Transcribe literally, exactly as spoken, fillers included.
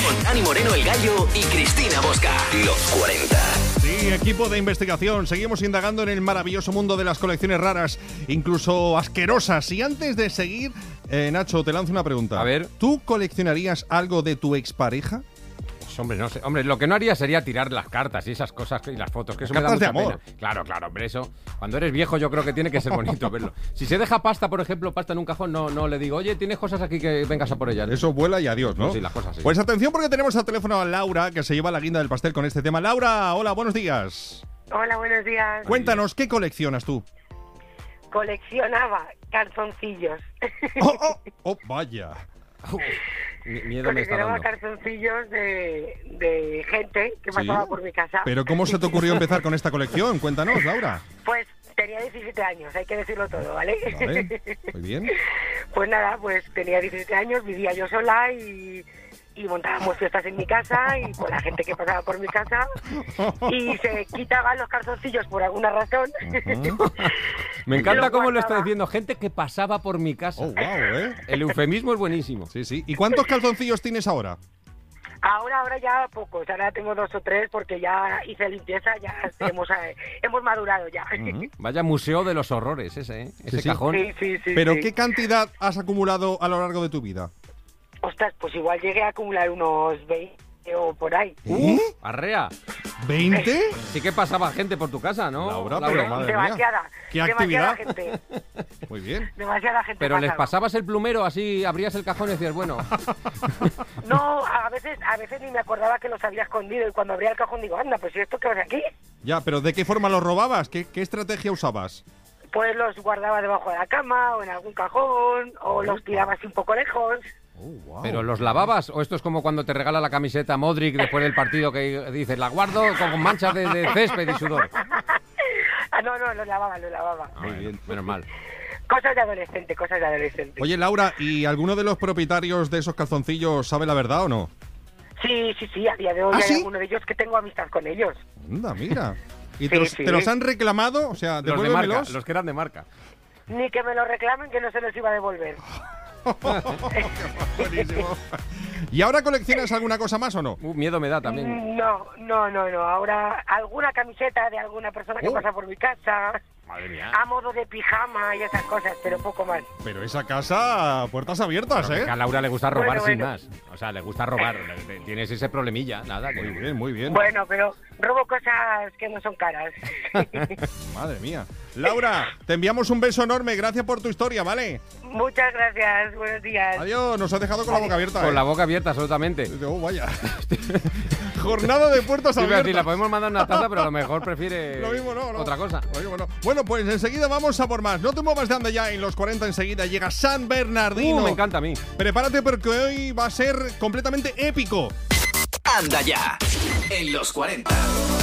con Dani Moreno el Gallo y Cristina Bosca. Los cuarenta. Sí, equipo de investigación. Seguimos indagando en el maravilloso mundo de las colecciones raras, incluso asquerosas. Y antes de seguir, eh, Nacho, te lanzo una pregunta. A ver. ¿Tú coleccionarías algo de tu expareja? Pues hombre, no sé. Hombre, lo que no haría sería tirar las cartas y esas cosas y las fotos, que eso me da Cartas mucha de amor. pena. Claro, claro, hombre, eso. Cuando eres viejo yo creo que tiene que ser bonito verlo. Si se deja pasta, por ejemplo, pasta en un cajón, no, no le digo, oye, tienes cosas aquí que vengas a por ellas. Eso vuela y adiós, ¿no? Pues sí, las cosas sí. Pues atención porque tenemos al teléfono a Laura, que se lleva la guinda del pastel con este tema. Laura, hola, buenos días. Hola, buenos días. Cuéntanos, ¿qué coleccionas tú? Coleccionaba calzoncillos. ¡Oh, oh! ¡Oh, vaya! Uf, mi- miedo me está Coleccionaba dando. calzoncillos de, de gente que pasaba Sí. por mi casa. ¿Pero cómo se te ocurrió empezar con esta colección? Cuéntanos, Laura. Pues tenía diecisiete años, hay que decirlo todo, ¿vale? Vale, muy bien. Pues nada, pues tenía diecisiete años, vivía yo sola y, y montábamos fiestas en mi casa y con la gente que pasaba por mi casa y se quitaban los calzoncillos por alguna razón. Me encanta Lo cómo lo está guardaba. diciendo. Gente que pasaba por mi casa. Oh, wow, ¿eh? El eufemismo es buenísimo. Sí, sí. ¿Y cuántos calzoncillos tienes ahora? Ahora, ahora ya pocos, ahora tengo dos o tres porque ya hice limpieza, ya hemos, eh, hemos madurado ya. Vaya museo de los horrores ese, ¿eh? Ese Sí, sí. cajón. Sí, sí, sí. ¿Pero sí. qué cantidad has acumulado a lo largo de tu vida? Ostras, pues igual llegué a acumular unos veinte o por ahí. Uf, arrea. ¿veinte? Sí que pasaba gente por tu casa, ¿no? Laura, pero madre mía. Demasiada. ¿Qué demasiada actividad? gente. Muy bien. Demasiada gente. Pero les pasaba. pasabas el plumero, así abrías el cajón y decías, bueno, No, a veces, a veces ni me acordaba que los había escondido y cuando abría el cajón digo, anda, pues ¿y esto qué hace aquí? Ya, pero ¿de qué forma los robabas? ¿Qué, qué estrategia usabas? Pues los guardaba debajo de la cama o en algún cajón o los tiraba así un poco lejos. Oh, wow. ¿pero los lavabas? ¿O esto es como cuando te regala la camiseta Modric después del partido que dices, la guardo con manchas de, de césped y sudor? Ah, no, no, los lavaba, los lavaba. Muy bien, menos mal. Cosas de adolescente, cosas de adolescente. Oye, Laura, ¿y alguno de los propietarios de esos calzoncillos sabe la verdad o no? Sí, sí, sí, a día de hoy ¿Ah, hay sí? alguno de ellos que tengo amistad con ellos. Anda, mira. ¿Y Sí, te, los, sí. te los han reclamado? O sea, Los de marca, devuélvemelos. los que eran de marca. Ni que me lo reclamen que no se los iba a devolver. Buenísimo. ¿Y ahora coleccionas alguna cosa más o no? Uh, miedo me da también. No, no, no, no. Ahora alguna camiseta de alguna persona que Oh. pasa por mi casa, Madre mía. a modo de pijama y esas cosas, pero poco más. Pero esa casa, puertas abiertas, Pero ¿eh? que a Laura le gusta robar Bueno, sin bueno. más. O sea, le gusta robar. Le- le- Tienes ese problemilla, nada. que- Muy bien, muy bien. Bueno, pero robo cosas que no son caras. Madre mía. Laura, te enviamos un beso enorme. Gracias por tu historia, ¿vale? Muchas gracias, buenos días. Adiós, nos has dejado con la boca abierta. Con ¿eh? la boca abierta, absolutamente. Oh, vaya. Jornada de puertas Sí, iba a decir, abiertas. la podemos mandar una taza, pero a lo mejor prefiere Lo mismo no, no. otra cosa. Lo mismo no. Bueno, pues enseguida vamos a por más. No te muevas de anda ya. En los cuarenta enseguida llega San Bernardino. Uh, me encanta a mí. Prepárate porque hoy va a ser completamente épico. Anda ya. En los cuarenta.